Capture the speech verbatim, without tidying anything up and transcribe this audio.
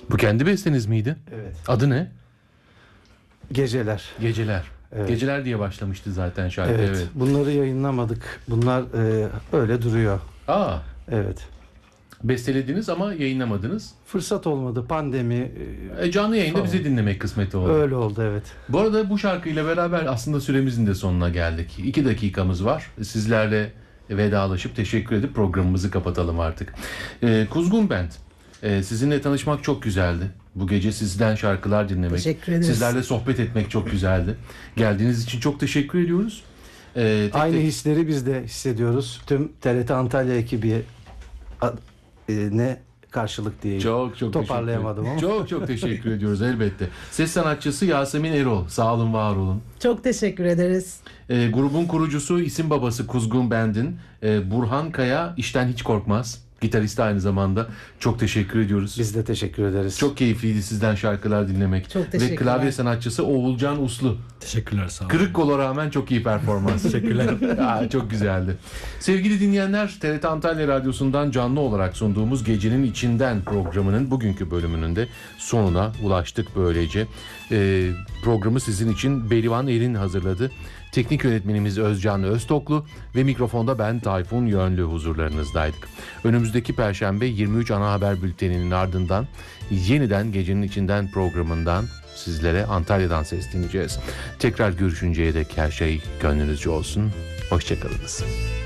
Bu kendi besteniz miydi? Evet. Adı ne? Geceler. Geceler. Evet. Geceler diye başlamıştı zaten şarkı. Evet. Evet. Bunları yayınlamadık. Bunlar e, öyle duruyor. Aa, Evet. bestelediniz ama yayınlamadınız. Fırsat olmadı. Pandemi. e, E, canlı yayında Falan. bize dinlemek kısmeti oldu. Öyle oldu, evet. Bu arada bu şarkıyla beraber aslında süremizin de sonuna geldik. İki dakikamız var. Sizlerle vedalaşıp teşekkür edip programımızı kapatalım artık. Ee, Kuzgun Band. Ee, sizinle tanışmak çok güzeldi. Bu gece sizden şarkılar dinlemek, Teşekkür ederiz. sizlerle sohbet etmek çok güzeldi. Geldiğiniz için çok teşekkür ediyoruz. Ee, tek Aynı tek- hisleri biz de hissediyoruz. Tüm T R T Antalya ekibi a- e, ne karşılık diyeyim. Çok çok Toparlayamadım teşekkür- ama. Çok çok teşekkür ediyoruz elbette. Ses sanatçısı Yasemin Erol. Sağ olun, var olun. Çok teşekkür ederiz. E, grubun kurucusu, isim babası Kuzgun Band'in e, Burhan Kaya işten hiç korkmaz. Gitaristi aynı zamanda. Çok teşekkür ediyoruz. Biz de teşekkür ederiz. Çok keyifliydi sizden şarkılar dinlemek. Çok Ve teşekkürler. klavye sanatçısı Oğulcan Uslu. Teşekkürler, sağ olun. Kırık kola rağmen çok iyi performans. Teşekkürler. Aa, çok güzeldi. Sevgili dinleyenler, T R T Antalya Radyosu'ndan canlı olarak sunduğumuz Gecenin İçinden programının bugünkü bölümünün de sonuna ulaştık böylece. Ee, programı sizin için Berivan Erin hazırladı. Teknik yönetmenimiz Özcan Öztoklu ve mikrofonda ben Tayfun Yönlü huzurlarınızdaydık. Önümüzdeki Perşembe yirmi üç ana haber bülteninin ardından yeniden Gecenin İçinden programından sizlere Antalya'dan sesleneceğiz. Tekrar görüşünceye dek her şey gönlünüzce olsun. Hoşçakalınız.